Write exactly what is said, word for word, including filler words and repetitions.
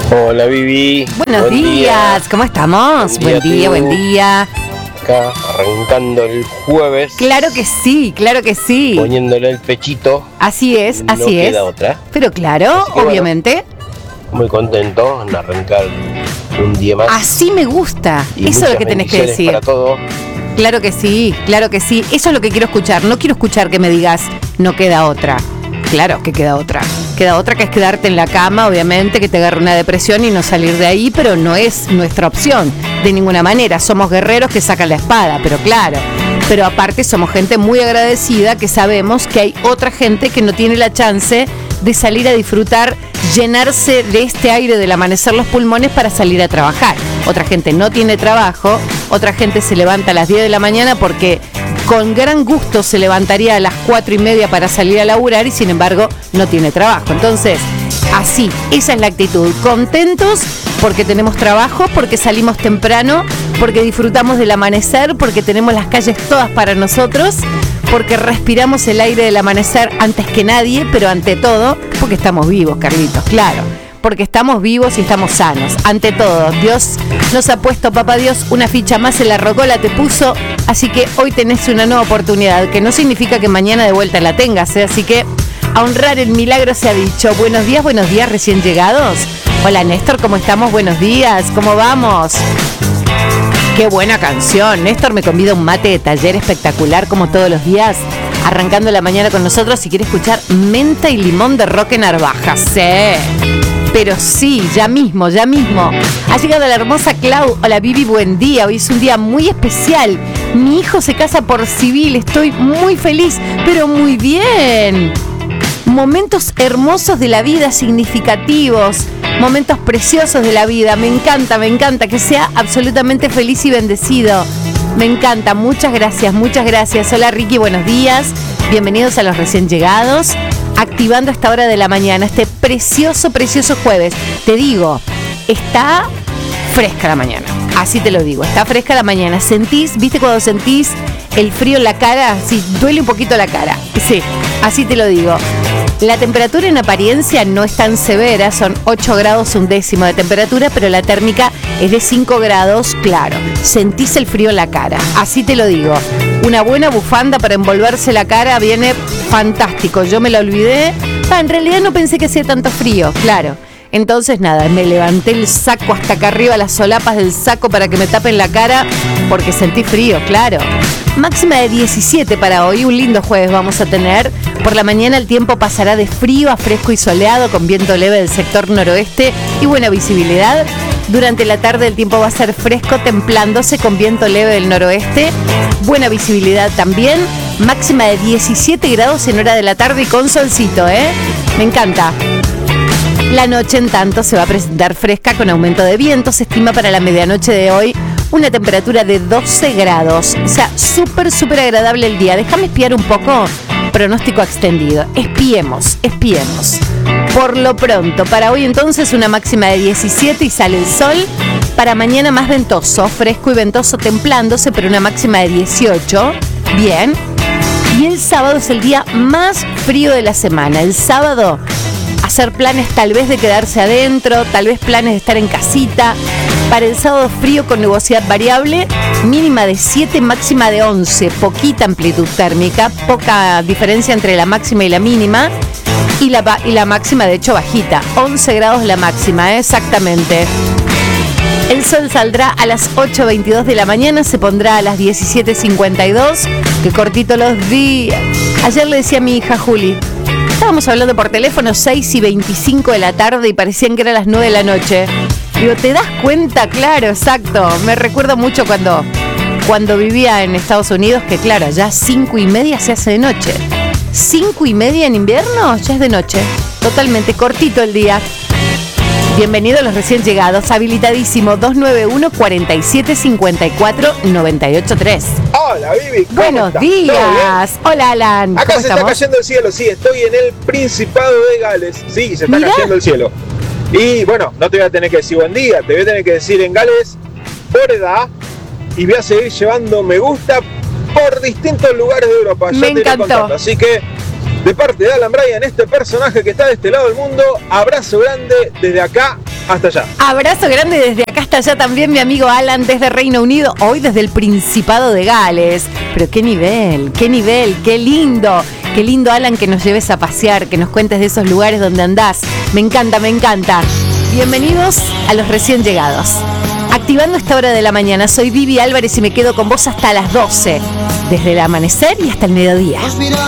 Hola, Vivi. Buenos buen días, día. ¿cómo estamos? Buen Buen día, día, tú. buen día. Acá arrancando el jueves. Claro que sí, claro que sí. Poniéndole el pechito. Así es, No así es. queda otra. Pero claro, Así que bueno. obviamente. Muy contento en arrancar un día más. Así me gusta. Y Eso es lo muchas que tenés que bendiciones decir. para todo. Claro que sí, claro que sí. Eso es lo que quiero escuchar. No quiero escuchar que me digas, no queda otra. Claro que queda otra. Queda otra que es quedarte en la cama, obviamente, que te agarre una depresión y no salir de ahí, pero no es nuestra opción de ninguna manera. Somos guerreros que sacan la espada, pero claro. Pero aparte somos gente muy agradecida que sabemos que hay otra gente que no tiene la chance de salir a disfrutar, llenarse de este aire del amanecer los pulmones para salir a trabajar. Otra gente no tiene trabajo, otra gente se levanta a las diez de la mañana porque con gran gusto se levantaría a las cuatro y media para salir a laburar y sin embargo no tiene trabajo. Entonces, así, esa es la actitud. Contentos porque tenemos trabajo, porque salimos temprano, porque disfrutamos del amanecer, porque tenemos las calles todas para nosotros, porque respiramos el aire del amanecer antes que nadie, pero ante todo, porque estamos vivos, Carlitos, claro. Porque estamos vivos y estamos sanos. Ante todo, Dios nos ha puesto, papá Dios, una ficha más en la rocola, te puso, así que hoy tenés una nueva oportunidad, que no significa que mañana de vuelta la tengas, ¿eh? Así que a honrar el milagro se ha dicho. Buenos días, buenos días, recién llegados. Hola Néstor, ¿cómo estamos? Buenos días, ¿cómo vamos? Qué buena canción. Néstor me convida a un mate de taller espectacular como todos los días, arrancando la mañana con nosotros. Si quiere escuchar Menta y Limón de Roque Narvaja, sí. Pero sí, ya mismo, ya mismo. Ha llegado la hermosa Clau. Hola Vivi, buen día. Hoy es un día muy especial. Mi hijo se casa por civil. Estoy muy feliz, pero muy bien. Momentos hermosos de la vida, significativos. Momentos preciosos de la vida. Me encanta, me encanta. Que sea absolutamente feliz y bendecido. Me encanta. Muchas gracias, muchas gracias. Hola Ricky, buenos días. Bienvenidos a los recién llegados. Activando a esta hora de la mañana, este precioso, precioso jueves. Te digo, está fresca la mañana. Así te lo digo, está fresca la mañana. ¿Sentís, viste cuando sentís el frío en la cara? Sí, duele un poquito la cara. Sí, así te lo digo. La temperatura en apariencia no es tan severa, son ocho grados un décimo de temperatura, pero la térmica es de cinco grados, claro. Sentís el frío en la cara, así te lo digo. Una buena bufanda para envolverse la cara viene fantástico. Yo me la olvidé. Ah, en realidad no pensé que hacía tanto frío, claro. Entonces nada, me levanté el saco hasta acá arriba, las solapas del saco para que me tapen la cara, porque sentí frío, claro. Máxima de diecisiete para hoy, un lindo jueves vamos a tener. Por la mañana el tiempo pasará de frío a fresco y soleado, con viento leve del sector noroeste y buena visibilidad. Durante la tarde el tiempo va a ser fresco, templándose con viento leve del noroeste. Buena visibilidad también. Máxima de diecisiete grados en hora de la tarde y con solcito, ¿eh? Me encanta. La noche, en tanto, se va a presentar fresca con aumento de viento. Se estima para la medianoche de hoy una temperatura de doce grados. O sea, súper, súper agradable el día. Déjame espiar un poco. Pronóstico extendido. Espiemos, espiemos. Por lo pronto, para hoy entonces una máxima de diecisiete y sale el sol. Para mañana más ventoso, fresco y ventoso templándose, pero una máxima de dieciocho. Bien. Y el sábado es el día más frío de la semana. El sábado, hacer planes tal vez de quedarse adentro, tal vez planes de estar en casita. Para el sábado frío con nubosidad variable, mínima de siete, máxima de once. Poquita amplitud térmica, poca diferencia entre la máxima y la mínima. Y la, y la máxima de hecho bajita, once grados la máxima, ¿eh? Exactamente. El sol saldrá a las ocho veintidós de la mañana, se pondrá a las diecisiete cincuenta y dos. Qué cortito los días. Ayer le decía a mi hija Juli, estábamos hablando por teléfono seis y veinticinco de la tarde y parecían que eran las nueve de la noche. Digo, ¿te das cuenta? Claro, exacto. Me recuerdo mucho cuando, cuando vivía en Estados Unidos, que claro, ya cinco y media se hace de noche. Cinco y media en invierno ya es de noche. Totalmente cortito el día. Bienvenido a los recién llegados, habilitadísimo dos nueve uno, cuatro siete cinco cuatro, nueve ocho tres. Hola, Vivi. ¿Cómo Buenos estás? días. Hola, Alan. Acá ¿Cómo se estamos? está cayendo el cielo, sí, estoy en el Principado de Gales. Sí, se está Mirá. cayendo el cielo. Y bueno, no te voy a tener que decir buen día, te voy a tener que decir en Gales por edad y voy a seguir llevando me gusta por distintos lugares de Europa. Ya Me te iré encantó. contando. Así que, de parte de Alan Bryan, este personaje que está de este lado del mundo, abrazo grande desde acá hasta allá. Abrazo grande desde acá hasta allá también, mi amigo Alan, desde Reino Unido, hoy desde el Principado de Gales. Pero qué nivel, qué nivel, qué lindo. Qué lindo, Alan, que nos lleves a pasear, que nos cuentes de esos lugares donde andás. Me encanta, me encanta. Bienvenidos a los recién llegados. Activando esta hora de la mañana, soy Vivi Álvarez y me quedo con vos hasta las doce. Desde el amanecer y hasta el mediodía.